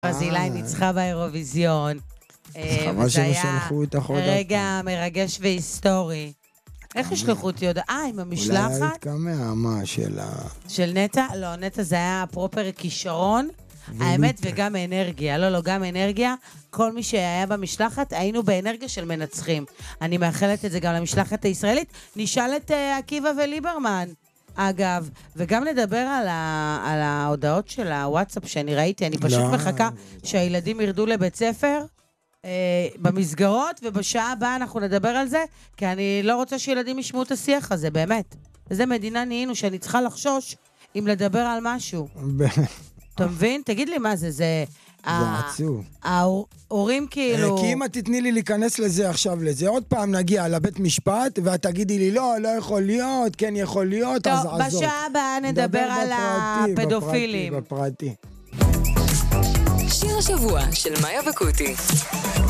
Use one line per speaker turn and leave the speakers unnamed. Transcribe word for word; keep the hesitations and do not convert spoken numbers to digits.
ברזילי ניצחה באירוויזיון.
חבל שלא שלחו אותך עוד פעם.
רגע מרגש והיסטורי. איך ישלחו אותי עוד? אה, עם המשלחת?
אולי התקמע, מה, של ה...
של נטע? לא, נטע זה היה פרופר כישרון. האמת וגם אנרגיה. לא, לא, גם אנרגיה. כל מי שהיה במשלחת, היינו באנרגיה של מנצחים. אני מאחלת את זה גם למשלחת הישראלית. נשאל את עקיבא וליברמן. אגב, וגם נדבר על, ה, על ההודעות של הוואטסאפ שאני ראיתי, אני פשוט
לא.
מחכה שהילדים ירדו לבית ספר אה, במסגרות, ובשעה הבאה אנחנו נדבר על זה, כי אני לא רוצה שילדים ישמעו את השיח הזה, באמת. איזה מדינה נהיינו שאני צריכה לחשוש אם לדבר על משהו. אתה מבין? תגיד לי מה זה, זה...
זה עצוב.
ההורים כאילו...
כי אם את תתני לי להיכנס לזה עכשיו לזה, עוד פעם נגיע לבית משפט, ואת תגידי לי, לא, לא יכול להיות, כן יכול להיות, אז עזוב.
טוב, בשעה הבאה נדבר על הפדופילים.
בפרטי, בפרטי.
שיר השבוע של מאיה וקוטי.